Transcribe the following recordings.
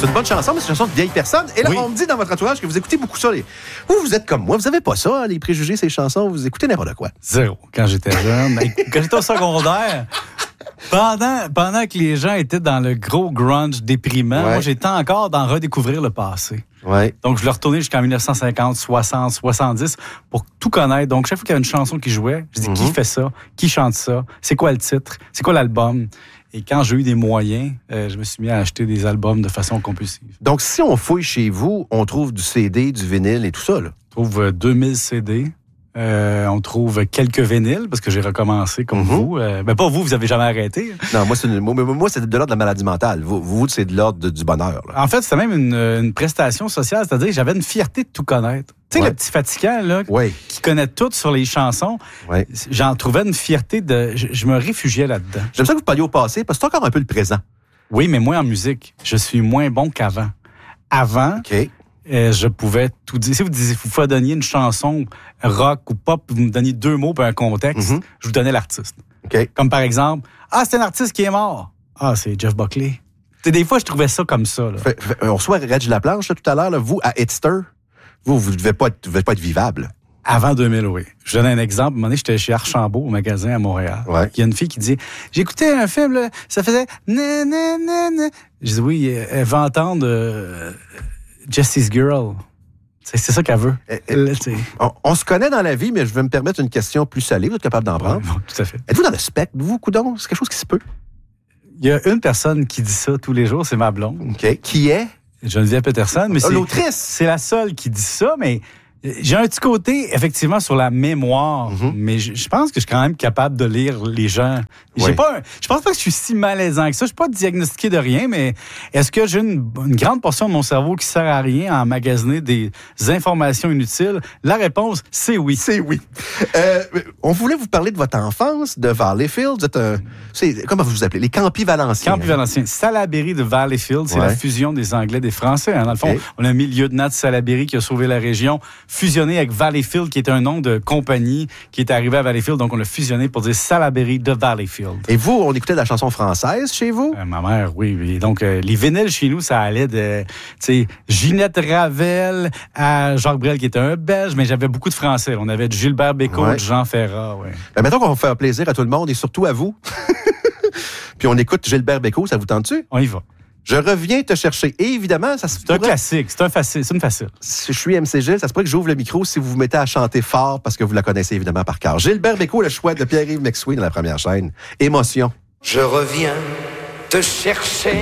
C'est une bonne chanson, mais c'est une chanson de vieille personne. Et là, on me dit dans votre entourage que vous écoutez beaucoup ça. Vous êtes comme moi, vous avez pas ça, les préjugés, ces chansons, vous écoutez n'importe quoi. Zéro. Quand j'étais jeune, quand j'étais au secondaire, pendant que les gens étaient dans le gros grunge déprimant, moi, j'étais encore dans redécouvrir le passé. Ouais. Donc, je l'ai retourné jusqu'en 1950, 60, 70 pour tout connaître. Donc, chaque fois qu'il y avait une chanson qui jouait, je dis qui fait ça, qui chante ça, c'est quoi le titre, c'est quoi l'album. Et quand j'ai eu des moyens, je me suis mis à acheter des albums de façon compulsive. Donc, si on fouille chez vous, on trouve du CD, du vinyle et tout ça, là? On trouve 2000 CD. On trouve quelques vinyles, parce que j'ai recommencé comme vous. Ben pas vous avez jamais arrêté. Non, moi, c'est de l'ordre de la maladie mentale. Vous c'est de l'ordre du bonheur. Là. En fait, c'était même une prestation sociale, c'est-à-dire que j'avais une fierté de tout connaître. Tu sais, le petit fatigant, là, qui connaît tout sur les chansons, j'en trouvais une fierté je me réfugiais là-dedans. J'aime ça que vous parliez au passé, parce que c'est encore un peu le présent. Oui, mais moi, en musique, je suis moins bon qu'avant. Avant... je pouvais tout dire. Si vous fredonniez une chanson rock ou pop, vous me donniez 2 mots pour un contexte, je vous donnais l'artiste. Comme par exemple, c'est un artiste qui est mort. C'est Jeff Buckley. Des fois, je trouvais ça comme ça. Là. On reçoit Reg Laplanche tout à l'heure. Là, vous, à Hitster, vous ne devez pas être vivable. Avant 2000, oui. Je donne un exemple. À un moment donné, j'étais chez Archambault, au magasin à Montréal. Il y a une fille qui dit, j'écoutais un film, là, ça faisait... Je dis, oui, elle va entendre... Jesse's Girl. C'est ça qu'elle veut. On se connaît dans la vie, mais je vais me permettre une question plus salée. Vous êtes capable d'en prendre? Oui, tout à fait. Êtes-vous dans le spectre, vous, coudonc? C'est quelque chose qui se peut? Il y a une personne qui dit ça tous les jours, c'est ma blonde. Qui est? Geneviève Peterson. Mais l'autrice! C'est la seule qui dit ça, mais... J'ai un petit côté, effectivement, sur la mémoire, mais je pense que je suis quand même capable de lire les gens. Je pense pas que je suis si malaisant que ça. Je suis pas diagnostiqué de rien, mais est-ce que j'ai une grande portion de mon cerveau qui sert à rien à emmagasiner des informations inutiles? La réponse, c'est oui. C'est oui. On voulait vous parler de votre enfance, de Valleyfield. Vous êtes comment vous vous appelez? Les Campis Valenciens. Campis Valenciens. Salaberry de Valleyfield, c'est la fusion des Anglais et des Français. Dans le fond, on a mis le lieutenant de Salaberry qui a sauvé la région, fusionné avec Valleyfield, qui est un nom de compagnie qui est arrivé à Valleyfield. Donc, on l'a fusionné pour dire Salaberry de Valleyfield. Et vous, on écoutait de la chanson française chez vous? Ma mère, oui. Et donc, les vinyles chez nous, ça allait de Ginette Ravel à Jacques Brel, qui était un Belge, mais j'avais beaucoup de Français. On avait de Gilbert Bécaud, de Jean Ferrat. Mettons qu'on va faire plaisir à tout le monde et surtout à vous. Puis on écoute Gilbert Bécaud, ça vous tente-tu? On y va. Je reviens te chercher. Et évidemment, c'est un classique, c'est une facile. Je suis MC Gilles, ça se pourrait que j'ouvre le micro si vous vous mettez à chanter fort parce que vous la connaissez évidemment par cœur. Gilbert Bécaud, le choix de Pierre-Yves McSween dans la première chaîne. Émotion. Je reviens te chercher.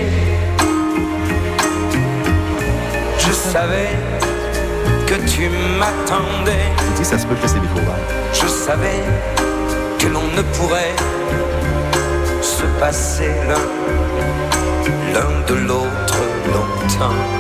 Je savais que tu m'attendais. Dis, ça se peut que c'est micro ouvert. Je savais que l'on ne pourrait se passer l'un de l'autre longtemps.